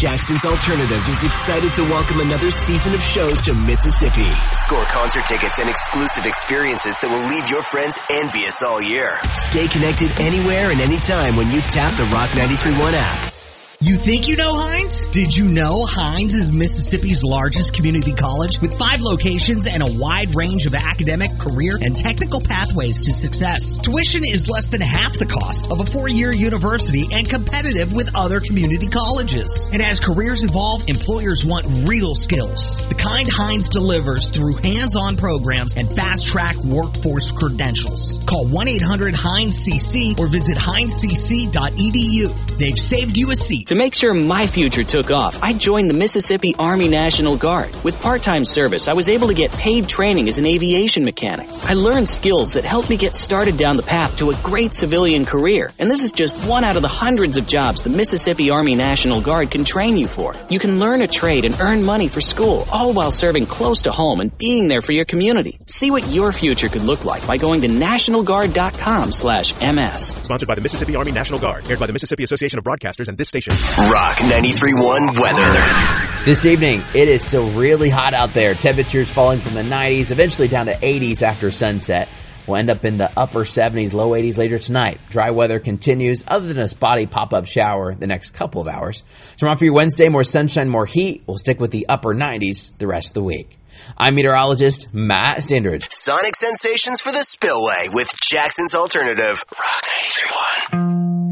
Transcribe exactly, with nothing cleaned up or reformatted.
Jackson's Alternative is excited to welcome another season of shows to Mississippi. Score concert tickets and exclusive experiences that will leave your friends envious all year. Stay connected anywhere and anytime when you tap the Rock ninety-three point one app. You think you know Hines? Did you know Hines is Mississippi's largest community college with five locations and a wide range of academic, career, and technical pathways to success? Tuition is less than half the cost of a four-year university and competitive with other community colleges. And as careers evolve, employers want real skills, the kind Hines delivers through hands-on programs and fast-track workforce credentials. Call one eight hundred Hines C C or visit hines c c dot e d u. They've saved you a seat. To make sure my future took off, I joined the Mississippi Army National Guard. With part-time service, I was able to get paid training as an aviation mechanic. I learned skills that helped me get started down the path to a great civilian career. And this is just one out of the hundreds of jobs the Mississippi Army National Guard can train you for. You can learn a trade and earn money for school, all while serving close to home and being there for your community. See what your future could look like by going to national guard dot com slash m s. Sponsored by the Mississippi Army National Guard. Aired by the Mississippi Association of Broadcasters and this station. Rock ninety-three point one weather. This evening, it is still really hot out there. Temperatures falling from the nineties, eventually down to eighties after sunset. We'll end up in the upper seventies, low eighties later tonight. Dry weather continues, other than a spotty pop-up shower the next couple of hours. Tomorrow for your Wednesday, more sunshine, more heat. We'll stick with the upper nineties the rest of the week. I'm meteorologist Matt Standridge. Sonic sensations for the Spillway with Jackson's Alternative. Rock ninety-three point one.